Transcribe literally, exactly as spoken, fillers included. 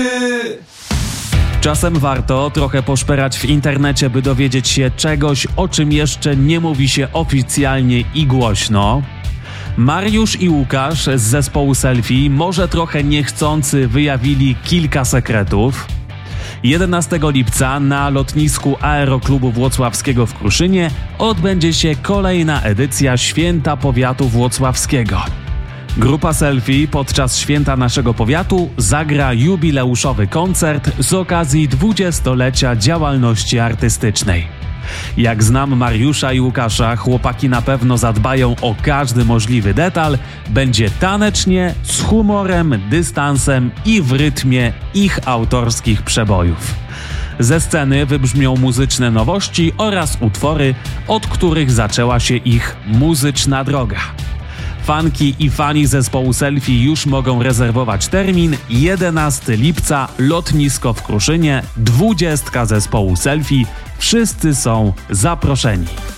Czasem warto trochę poszperać w internecie, by dowiedzieć się czegoś, o czym jeszcze nie mówi się oficjalnie i głośno. Mariusz i Łukasz z zespołu Selfie może trochę niechcący wyjawili kilka sekretów. jedenastego lipca na lotnisku Aeroklubu Włocławskiego w Kruszynie odbędzie się kolejna edycja Święta Powiatu Włocławskiego. Grupa Selfie podczas Święta Naszego Powiatu zagra jubileuszowy koncert z okazji dwudziestolecia działalności artystycznej. Jak znam Mariusza i Łukasza, chłopaki na pewno zadbają o każdy możliwy detal. Będzie tanecznie, z humorem, dystansem i w rytmie ich autorskich przebojów. Ze sceny wybrzmią muzyczne nowości oraz utwory, od których zaczęła się ich muzyczna droga. Fanki i fani zespołu Selfie już mogą rezerwować termin. jedenastego lipca, lotnisko w Kruszynie, dwudziestka zespołu Selfie. Wszyscy są zaproszeni.